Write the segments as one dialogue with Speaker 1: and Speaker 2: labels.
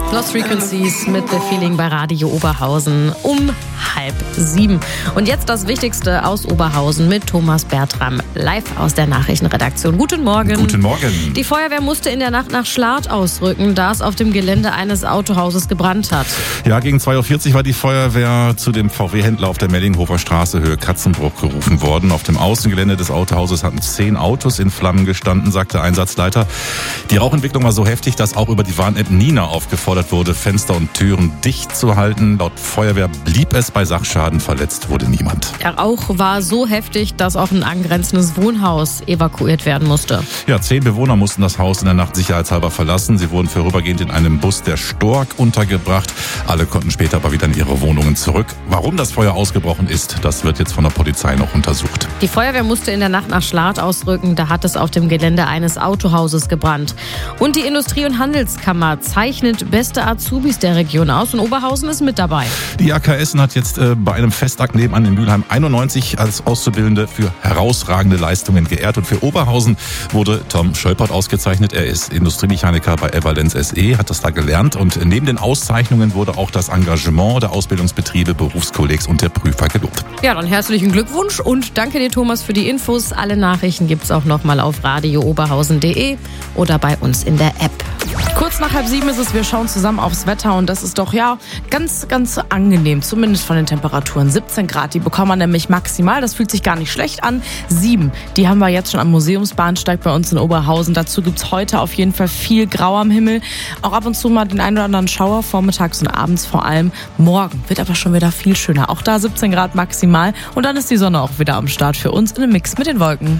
Speaker 1: Lost Frequencies mit The Feeling bei Radio Oberhausen um 6:30. Und jetzt das Wichtigste aus Oberhausen mit Thomas Bertram, live aus der Nachrichtenredaktion. Guten Morgen.
Speaker 2: Guten Morgen.
Speaker 1: Die Feuerwehr musste in der Nacht nach Schlath ausrücken, da es auf dem Gelände eines Autohauses gebrannt hat.
Speaker 2: Ja, gegen 2:40 Uhr war die Feuerwehr zu dem VW-Händler auf der Mellinghofer Straße, Höhe Katzenbruch, gerufen worden. Auf dem Außengelände des Autohauses hatten 10 Autos in Flammen gestanden, sagt der Einsatzleiter. Die Rauchentwicklung war so heftig, dass auch über die Warn-App Nina aufgefordert wurde, Fenster und Türen dicht zu halten. Laut Feuerwehr blieb es bei Sachschaden, verletzt wurde niemand.
Speaker 1: Der Rauch war so heftig, dass auch ein angrenzendes Wohnhaus evakuiert werden musste.
Speaker 2: Ja, 10 Bewohner mussten das Haus in der Nacht sicherheitshalber verlassen. Sie wurden vorübergehend in einem Bus der Stork untergebracht. Alle konnten später aber wieder in ihre Wohnungen zurück. Warum das Feuer ausgebrochen ist, das wird jetzt von der Polizei noch untersucht.
Speaker 1: Die Feuerwehr musste in der Nacht nach Schlath ausrücken, da hat es auf dem Gelände eines Autohauses gebrannt. Und die Industrie- und Handelskammer zeichnet beste Azubis der Region aus und Oberhausen ist mit dabei.
Speaker 2: Die AK Essen hat jetzt bei einem Festakt nebenan in Mülheim 91 als Auszubildende für herausragende Leistungen geehrt. Und für Oberhausen wurde Tom Schölpert ausgezeichnet. Er ist Industriemechaniker bei Everlenz SE, hat das da gelernt. Und neben den Auszeichnungen wurde auch das Engagement der Ausbildungsbetriebe, Berufskollegs und der Prüfer gelobt.
Speaker 1: Ja, dann herzlichen Glückwunsch und danke dir, Thomas, für die Infos. Alle Nachrichten gibt's auch nochmal auf radiooberhausen.de oder bei uns in der App.
Speaker 3: Kurz nach 6:30 ist es, wir schauen zusammen aufs Wetter und das ist doch ja ganz, ganz angenehm, zumindest von den Temperaturen. 17 Grad, die bekommt man nämlich maximal, das fühlt sich gar nicht schlecht an. 7, die haben wir jetzt schon am Museumsbahnsteig bei uns in Oberhausen. Dazu gibt's heute auf jeden Fall viel Grau am Himmel, auch ab und zu mal den einen oder anderen Schauer, vormittags und abends vor allem. Morgen wird aber schon wieder viel schöner, auch da 17 Grad maximal und dann ist die Sonne auch wieder am Start für uns in einem Mix mit den Wolken.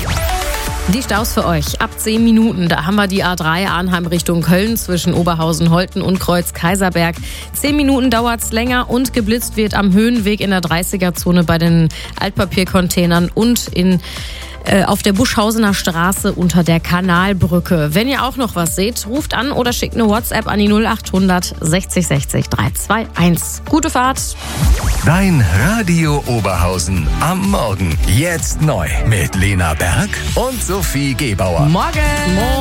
Speaker 1: Die Staus für euch ab 10 Minuten. Da haben wir die A3 Arnheim Richtung Köln zwischen Oberhausen, Holten und Kreuz-Kaiserberg. 10 Minuten dauert's länger und geblitzt wird am Höhenweg in der 30er-Zone bei den Altpapiercontainern und auf der Buschhausener Straße unter der Kanalbrücke. Wenn ihr auch noch was seht, ruft an oder schickt eine WhatsApp an die 0800 60 60 321. Gute Fahrt!
Speaker 4: Dein Radio Oberhausen am Morgen. Jetzt neu mit Lena Berg und Sophie Gebauer.
Speaker 3: Morgen!